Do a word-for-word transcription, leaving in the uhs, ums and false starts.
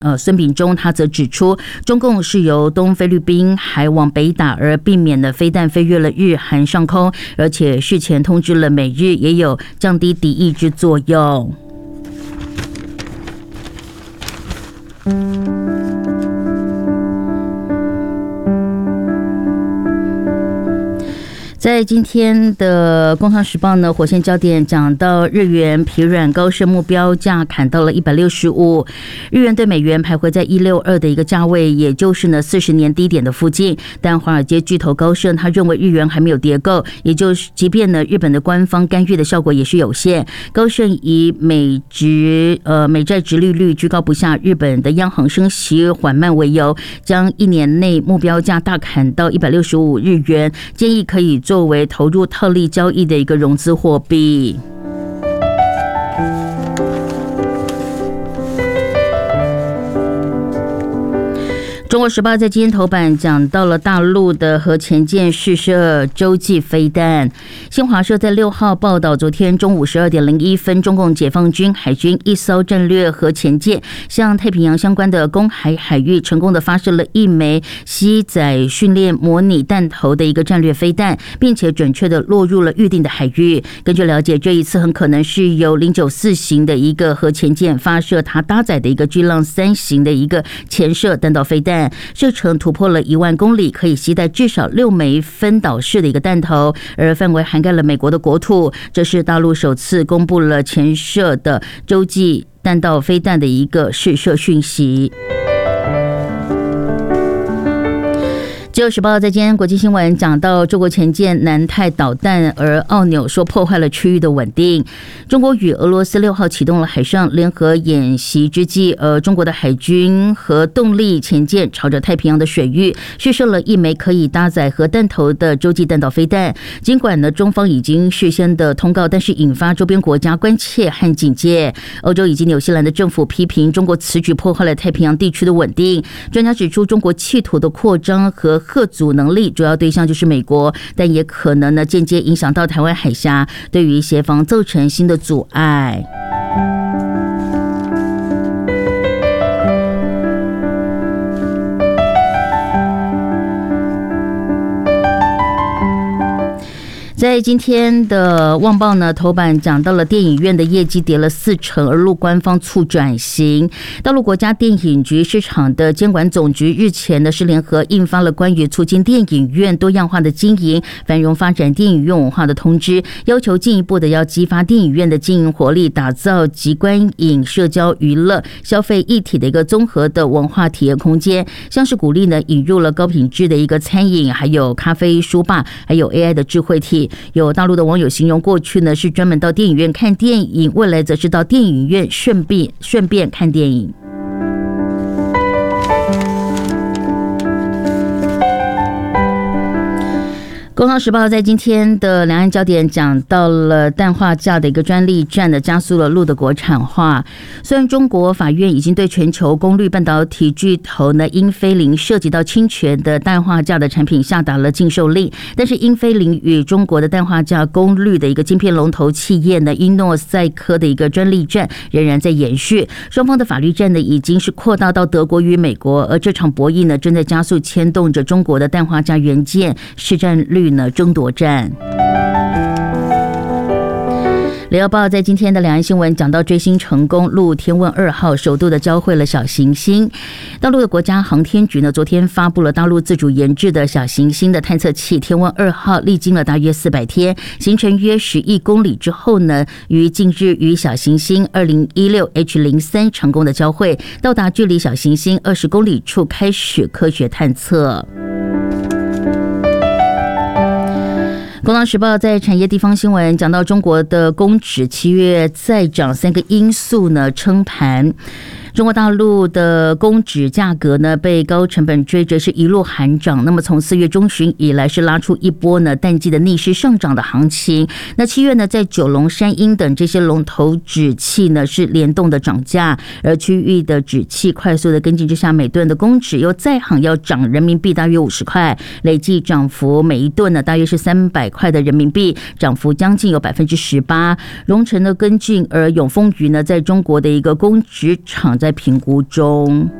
呃，孙秉忠他则指出，中共是由东菲律宾海往北打，而避免了飞弹飞越了日韩上空，而且事前通知了美日，也有降低敌意之作用。在今天的《工商时报》呢，火线焦点讲到日元疲软高盛目标价砍到了一百六十五，日元对美元徘徊在一百六十二的一个价位，也就是呢四十年低点的附近。但华尔街巨头高盛他认为日元还没有跌够，也就是即便呢日本的官方干预的效果也是有限。高盛以美值呃美债殖利率居高不下，日本的央行升息缓慢为由，将一年内目标价大砍到一百六十五日元，建议可以作为投入套利交易的一个融资货币。中国时报在今天头版讲到了大陆的核潜舰试射洲际飞弹。新华社在六号报道，昨天中午十二点零一分，中共解放军海军一艘战略核潜舰向太平洋相关的公海海域成功的发射了一枚西载训练模拟弹头的一个战略飞弹，并且准确的落入了预定的海域。根据了解，这一次很可能是由零九四型的一个核潜舰发射它搭载的一个巨浪三型的一个潜射弹道飞弹。射程突破了一万公里，可以携带至少六枚分导式的一个弹头，而范围涵盖了美国的国土。这是大陆首次公布了潜射的洲际弹道飞弹的一个试射讯息。自由时报在今天国际新闻讲到中国前舰南太导弹，而奥纽说破坏了区域的稳定。中国与俄罗斯六号启动了海上联合演习之际，而中国的海军核动力前舰朝着太平洋的水域试射了一枚可以搭载核弹头的洲际弹道飞弹。尽管呢中方已经事先的通告，但是引发周边国家关切和警戒。欧洲以及纽西兰的政府批评中国此举破坏了太平洋地区的稳定。专家指出，中国企图的扩张和吓阻能力主要对象就是美国，但也可能呢间接影响到台湾海峡，对于协防造成新的阻碍。在今天的《旺报》呢，头版讲到了电影院的业绩跌了四成，而陆官方促转型。大陆国家电影局市场的监管总局日前呢是联合印发了关于促进电影院多样化的经营、繁荣发展电影院文化的通知，要求进一步的要激发电影院的经营活力，打造集观影、社交、娱乐、消费一体的一个综合的文化体验空间，像是鼓励呢引入了高品质的一个餐饮，还有咖啡、书吧，还有 A I 的智慧体。有大陆的网友形容，过去呢是专门到电影院看电影，未来则是到电影院顺便顺便看电影。工商时报在今天的两岸焦点讲到了氮化镓的一个专利战的加速了钼的国产化。虽然中国法院已经对全球功率半导体巨头呢英飞凌涉及到侵权的氮化镓的产品下达了禁售令，但是英飞凌与中国的氮化镓功率的一个晶片龙头企业呢英诺赛科的一个专利战仍然在延续，双方的法律战呢已经是扩大到德国与美国，而这场博弈呢正在加速牵动着中国的氮化镓元件市占率呢争夺战。联合报在今天的两岸新闻讲到追星成功，陆天问二号首度的交会了小行星。大陆的国家航天局呢昨天发布了大陆自主研制的小行星的探测器天问二号，历经了大约四百天，行程约十亿公里之后呢，于近日与小行星二零一六 H 零三 成功的交会，到达距离小行星二十公里处开始科学探测。工商时报在产业地方新闻讲到中国的公纸七月再涨，三个因素呢撑盘。中国大陆的公纸价格呢被高成本追着是一路喊涨，那么从四月中旬以来是拉出一波呢淡季的逆势上涨的行情。那七月呢在九龙、山鹰等这些龙头纸器呢是联动的涨价，而区域的纸器快速的跟进之下，每吨的公纸又再行要涨人民币大约五十块，累计涨幅每一吨呢大约是三百块的人民币，涨幅将近有百分之十八。荣成的跟进，而永丰余呢在中国的一个公纸厂在评估中。